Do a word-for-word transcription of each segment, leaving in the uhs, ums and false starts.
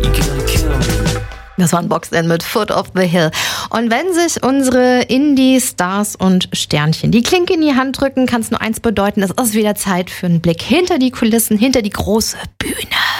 Das war ein Boxen mit Foot of the Hill. Und wenn sich unsere Indie-Stars und Sternchen die Klinke in die Hand drücken, kann es nur eins bedeuten, es ist wieder Zeit für einen Blick hinter die Kulissen, hinter die große Bühne.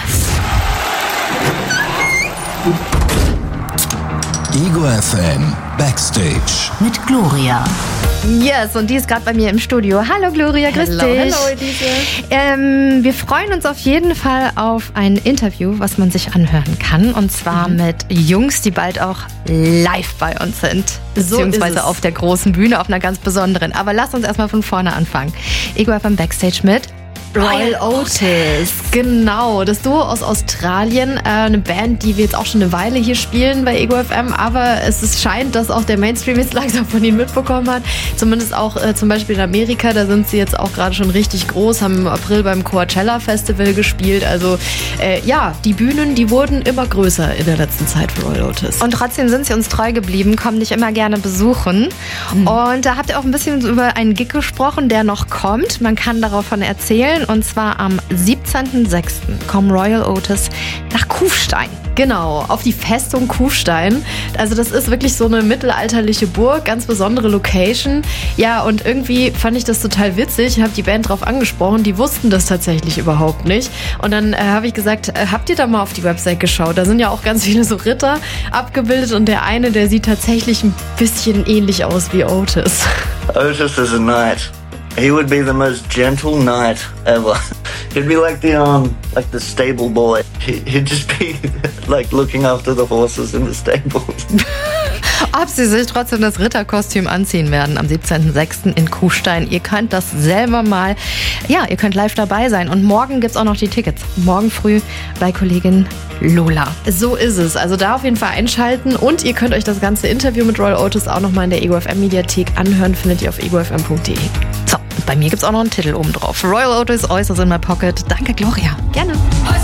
Ego F M Backstage mit Gloria. Yes, und die ist gerade bei mir im Studio. Hallo Gloria, grüß hello, dich. Hallo, Elise. Ähm, wir freuen uns auf jeden Fall auf ein Interview, was man sich anhören kann. Und zwar mhm. mit Jungs, die bald auch live bei uns sind. So beziehungsweise auf der großen Bühne, auf einer ganz besonderen. Aber lass uns erstmal von vorne anfangen. Ego F M Backstage mit Royal Otis. Genau, das Duo aus Australien, äh, eine Band, die wir jetzt auch schon eine Weile hier spielen bei Ego F M, aber es ist, scheint, dass auch der Mainstream jetzt langsam von ihnen mitbekommen hat. Zumindest auch äh, zum Beispiel in Amerika, da sind sie jetzt auch gerade schon richtig groß, haben im April beim Coachella Festival gespielt. Also äh, ja, die Bühnen, die wurden immer größer in der letzten Zeit für Royal Otis. Und trotzdem sind sie uns treu geblieben, kommen dich immer gerne besuchen. Mhm. Und da habt ihr auch ein bisschen über einen Gig gesprochen, der noch kommt. Man kann davon erzählen. Und zwar am siebzehnten sechsten kommen Royal Otis nach Kufstein. Genau, auf die Festung Kufstein. Also das ist wirklich so eine mittelalterliche Burg, ganz besondere Location. Ja, und irgendwie fand ich das total witzig. Ich habe die Band drauf angesprochen, die wussten das tatsächlich überhaupt nicht. Und dann äh, habe ich gesagt, äh, habt ihr da mal auf die Website geschaut? Da sind ja auch ganz viele so Ritter abgebildet und der eine, der sieht tatsächlich ein bisschen ähnlich aus wie Otis. Otis is a knight. He would be the most gentle knight ever. He'd be like the um, like the stable boy. He, he'd just be like looking after the horses in the stables. Ob sie sich trotzdem das Ritterkostüm anziehen werden am siebzehnten sechsten in Kufstein. Ihr könnt das selber mal, ja, ihr könnt live dabei sein. Und morgen gibt's auch noch die Tickets. Morgen früh bei Kollegin Lola. So ist es. Also da auf jeden Fall einschalten. Und ihr könnt euch das ganze Interview mit Royal Otis auch nochmal in der Ego F M Mediathek anhören. Findet ihr auf ego f m punkt d e. So, bei mir gibt's auch noch einen Titel oben drauf. Royal Otis, Oysters in my Pocket. Danke, Gloria. Gerne.